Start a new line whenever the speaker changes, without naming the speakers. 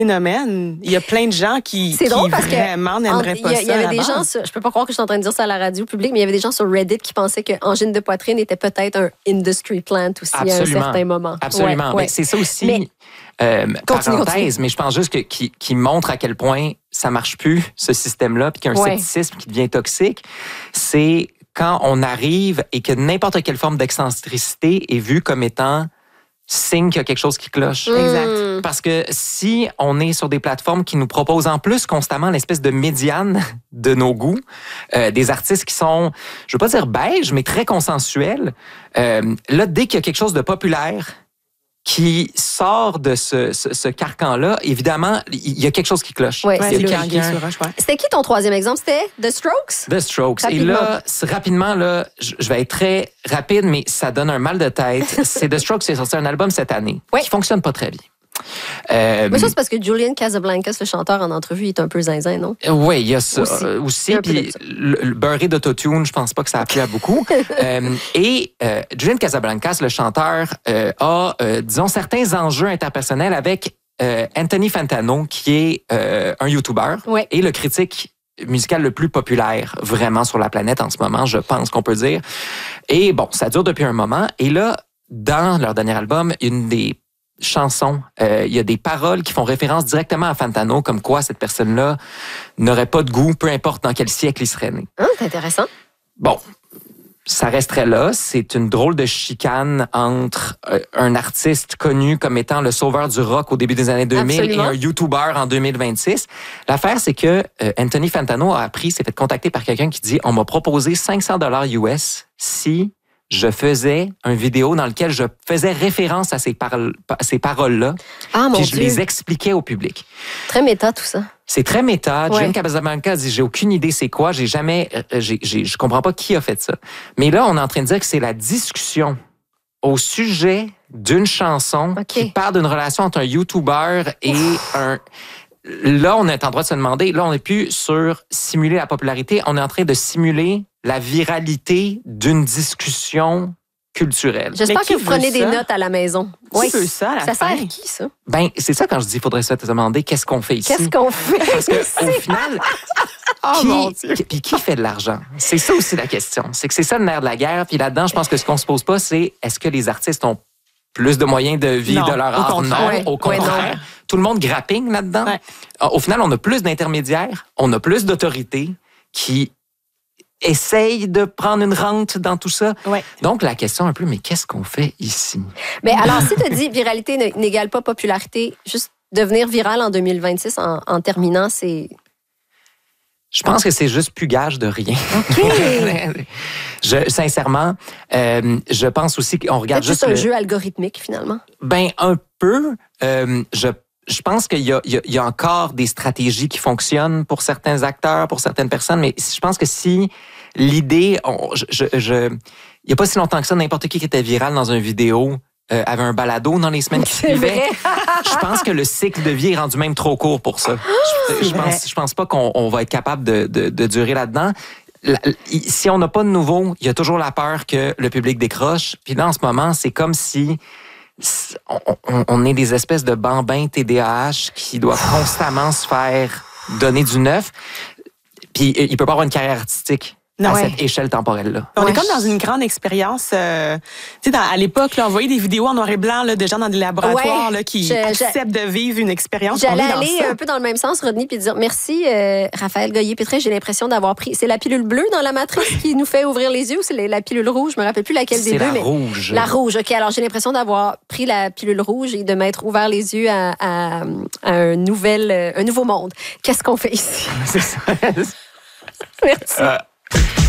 phénomène. Il y a plein de gens qui vraiment n'aimeraient pas ça.
Il y avait des gens, je peux pas croire que je suis en train de dire ça à la radio publique, mais il y avait des gens sur Reddit qui pensaient que angine de poitrine était peut-être un industry plant aussi à un certain moment.
Absolument.
Ouais.
Mais c'est ça aussi, parenthèse, mais je pense juste qu'il montre à quel point ça marche plus, ce système-là, puis qu'il y a un scepticisme qui devient toxique. C'est quand on arrive et que n'importe quelle forme d'excentricité est vue comme étant signe qu'il y a quelque chose qui cloche.
Exact.
Parce que si on est sur des plateformes qui nous proposent en plus constamment l'espèce de médiane de nos goûts, des artistes qui sont, je veux pas dire beige, mais très consensuels, là, dès qu'il y a quelque chose de populaire qui sort de ce carcan-là, évidemment, il y a quelque chose qui cloche.
Ouais,
C'était
qui ton troisième exemple? C'était The Strokes?
The Strokes.
Rapidement.
Et là, rapidement, là, je vais être très rapide, mais ça donne un mal de tête. C'est The Strokes qui a sorti un album cette année qui fonctionne pas très bien.
Mais ça, c'est parce que Julian Casablancas, le chanteur, en entrevue, il est un peu zinzin, non?
Oui, il y a ça aussi. Puis le beurré d'autotune, je pense pas que ça a plu à beaucoup. Et Julian Casablancas, le chanteur, a, disons, certains enjeux interpersonnels avec Anthony Fantano, qui est un YouTuber et le critique musical le plus populaire vraiment sur la planète en ce moment, je pense qu'on peut dire. Et bon, ça dure depuis un moment. Et là, dans leur dernier album, une des chansons, il y a des paroles qui font référence directement à Fantano, comme quoi cette personne-là n'aurait pas de goût, peu importe dans quel siècle il serait né.
C'est intéressant.
Bon, ça resterait là. C'est une drôle de chicane entre un artiste connu comme étant le sauveur du rock au début des années 2000
Absolument.
et un YouTuber en 2026. L'affaire, c'est que Anthony Fantano s'est fait contacter par quelqu'un qui dit « On m'a proposé $500 US si je faisais une vidéo dans laquelle je faisais référence à ces paroles-là. Puis je les expliquais au public. »
Très méta, tout ça.
C'est très méta. Julian Casablancas dit, j'ai aucune idée c'est quoi. Je comprends pas qui a fait ça. Mais là, on est en train de dire que c'est la discussion au sujet d'une chanson qui parle d'une relation entre un YouTuber et un... Là, on est en droit de se demander, là, on n'est plus sur simuler la popularité, on est en train de simuler la viralité d'une discussion culturelle.
J'espère que vous prenez des notes à la maison.
Oui, c'est ça.
Ça sert à qui, ça?
Ben, c'est ça quand je dis, il faudrait se demander qu'est-ce qu'on fait ici.
Qu'est-ce qu'on fait?
Parce qu'au final, qui fait de l'argent? C'est ça aussi la question. C'est que c'est ça le nerf de la guerre. Puis là-dedans, je pense que ce qu'on se pose pas, c'est est-ce que les artistes ont plus de moyens de vie de leur art? Non, au contraire. Tout le monde grappine là-dedans. Ouais. Au final, on a plus d'intermédiaires, on a plus d'autorités qui essayent de prendre une rente dans tout ça. Ouais. Donc, la question un peu, mais qu'est-ce qu'on fait ici?
Mais alors, si tu dis viralité n'égale pas popularité, juste devenir viral en 2026 en terminant, c'est...
Je pense que c'est juste plus gage de rien.
OK.
Sincèrement, je pense aussi qu'on regarde juste
un jeu algorithmique, finalement.
Ben, un peu. Je pense qu'il y a encore des stratégies qui fonctionnent pour certains acteurs, pour certaines personnes, mais je pense que si l'idée... il n'y a pas si longtemps que ça, n'importe qui était viral dans une vidéo avait un balado dans les semaines qui suivaient. Je pense que le cycle de vie est rendu même trop court pour ça. Je pense pas qu'on va être capable de durer là-dedans. Si on n'a pas de nouveau, il y a toujours la peur que le public décroche. Puis là, en ce moment, c'est comme si on est des espèces de bambins TDAH qui doivent constamment se faire donner du neuf. Puis il peut pas avoir une carrière artistique à cette échelle temporelle-là.
On est comme dans une grande expérience. Tu sais, à l'époque, là, on voyait des vidéos en noir et blanc là, de gens dans des laboratoires là, qui acceptent de vivre une expérience.
J'allais aller un peu dans le même sens, Rodney, puis dire merci, Raphaël Goyer-Pétré. J'ai l'impression d'avoir pris... C'est la pilule bleue dans la matrice qui nous fait ouvrir les yeux ou c'est la pilule rouge? Je me rappelle plus laquelle des deux.
C'est la rouge.
La rouge, OK. Alors, j'ai l'impression d'avoir pris la pilule rouge et de m'être ouvert les yeux à un nouveau monde. Qu'est-ce qu'on fait ici?
C'est ça.
Merci.